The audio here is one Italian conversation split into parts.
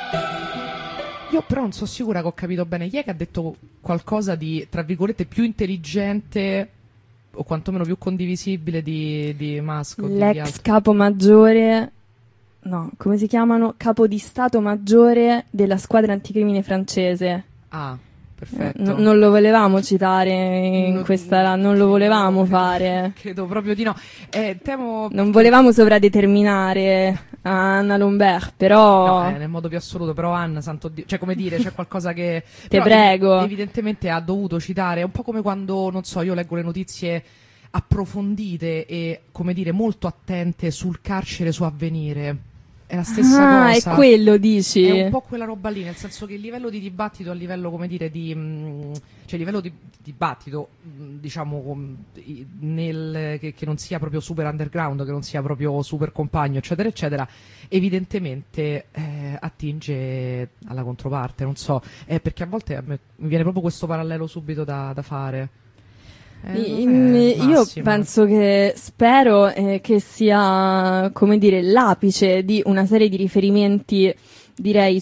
Io però non sono sicura che ho capito bene. Chi è che ha detto qualcosa di, tra virgolette, più intelligente o quantomeno più condivisibile di Musk o degli L'ex altri? capo maggiore, no, come si chiamano? Capo di Stato maggiore della squadra anticrimine francese. Ah, perfetto. Non lo volevamo citare in No, questa, non lo volevamo fare. Credo proprio di no. Temo... Non volevamo sovradeterminare Anna Lombert, però... No, nel modo più assoluto, però Anna, santo Dio, cioè come dire, c'è qualcosa che... Te però prego. Evidentemente ha dovuto citare, è un po' come quando, non so, io leggo le notizie approfondite e, come dire, molto attente sul carcere su Avvenire. È la stessa cosa. È quello, dici? È un po' quella roba lì, nel senso che il livello di dibattito a livello, come dire, cioè il livello di dibattito, diciamo, che non sia proprio super underground, che non sia proprio super compagno, eccetera, eccetera, evidentemente attinge alla controparte, non so, perché a volte a me mi viene proprio questo parallelo subito da fare. Io penso che spero che sia, come dire, l'apice di una serie di riferimenti, direi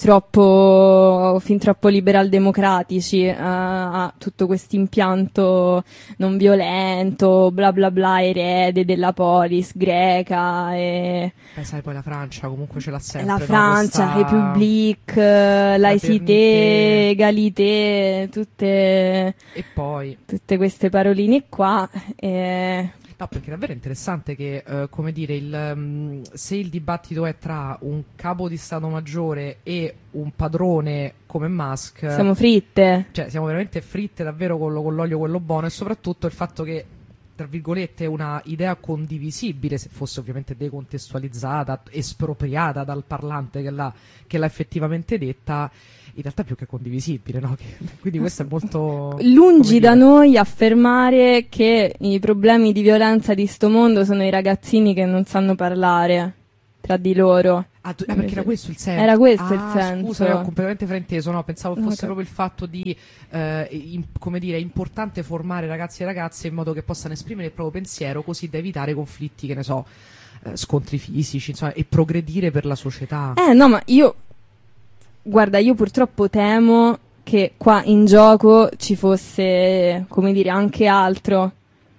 fin troppo liberal democratici a tutto questo impianto non violento, bla bla bla, erede della polis greca e sai, poi la Francia comunque ce l'ha sempre, la no? Francia, Questa... République, laïcité, égalité, tutte e poi tutte queste paroline qua. No, perché davvero è interessante che, come dire, se il dibattito è tra un capo di Stato Maggiore e un padrone come Musk... Siamo fritte. Cioè, siamo veramente fritte davvero con l'olio quello buono, e soprattutto il fatto che, tra virgolette, una idea condivisibile, se fosse ovviamente decontestualizzata, espropriata dal parlante che l'ha effettivamente detta, in realtà più che condivisibile, no? Quindi questo è molto... Lungi da noi affermare che i problemi di violenza di sto mondo sono i ragazzini che non sanno parlare tra di loro. Perché era questo il senso? Era questo il senso. Scusa, ero completamente frainteso, no? Pensavo fosse proprio il fatto di, come dire, è importante formare ragazzi e ragazze in modo che possano esprimere il proprio pensiero, così da evitare conflitti, che ne so, scontri fisici, insomma, e progredire per la società. No, ma guarda, io purtroppo temo che qua in gioco ci fosse, come dire, anche altro.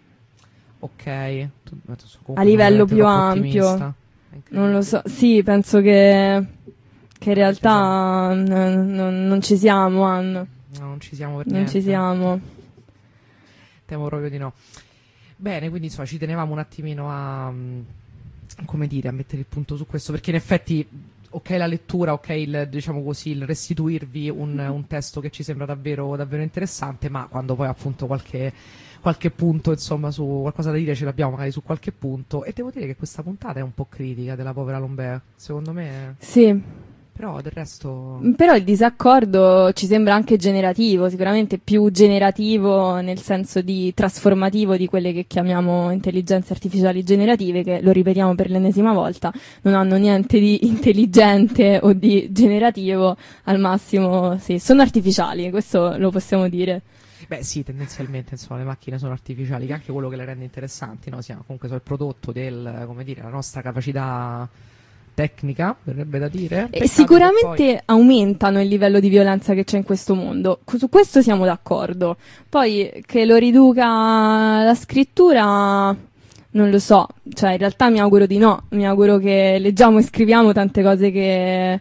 Ok. A livello più ampio. Non lo so, sì, penso che in realtà non ci siamo, Anna. No, non ci siamo per non niente. Ci siamo. Temo proprio di no. Bene, quindi insomma ci tenevamo un attimino a, come dire, a mettere il punto su questo, perché in effetti, ok la lettura, ok diciamo così, il restituirvi un testo che ci sembra davvero, davvero interessante, ma quando poi appunto qualche punto, insomma, su qualcosa da dire ce l'abbiamo magari su qualche punto, e devo dire che questa puntata è un po' critica della povera Lombert, secondo me. Sì. Però del resto... Però il disaccordo ci sembra anche generativo, sicuramente più generativo nel senso di trasformativo di quelle che chiamiamo intelligenze artificiali generative, che, lo ripetiamo per l'ennesima volta, non hanno niente di intelligente o di generativo, al massimo sì, sono artificiali, questo lo possiamo dire. Beh sì, tendenzialmente insomma le macchine sono artificiali, che è anche quello che le rende interessanti, no? Comunque sono il prodotto del, come dire, la nostra capacità tecnica, verrebbe da dire. E sicuramente aumentano il livello di violenza che c'è in questo mondo, su questo siamo d'accordo. Poi che lo riduca la scrittura, non lo so, cioè in realtà mi auguro di no, mi auguro che leggiamo e scriviamo tante cose che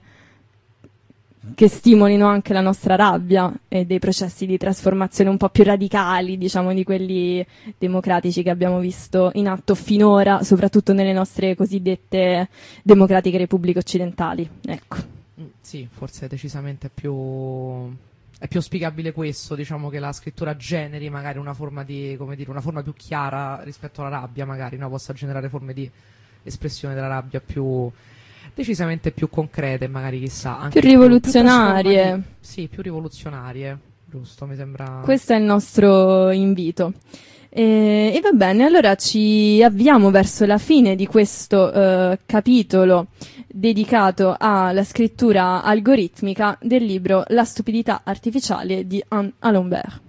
stimolino anche la nostra rabbia e dei processi di trasformazione un po' più radicali, diciamo, di quelli democratici che abbiamo visto in atto finora, soprattutto nelle nostre cosiddette democratiche repubbliche occidentali. Ecco. Sì, forse decisamente è più auspicabile questo, diciamo, che la scrittura generi magari una forma di, come dire, una forma più chiara rispetto alla rabbia, magari, no? Possa generare forme di espressione della rabbia decisamente più concrete, magari, chissà, anche più rivoluzionarie. Sì, più rivoluzionarie, giusto, mi sembra. Questo è il nostro invito. E va bene, allora ci avviamo verso la fine di questo capitolo dedicato alla scrittura algoritmica del libro La stupidità artificiale di Anne Lombert.